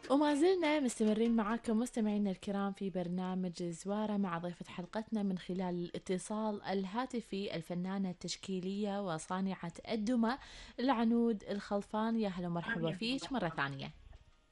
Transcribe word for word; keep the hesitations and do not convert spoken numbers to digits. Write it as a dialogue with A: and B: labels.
A: وما زلنا مستمرين معاكم مستمعينا الكرام في برنامج زوارة مع ضيفة حلقتنا من خلال الاتصال الهاتفي الفنانة التشكيلية وصانعة الدمى العنود الخلفان. يا هلا ومرحبا فيك مرة ثانية.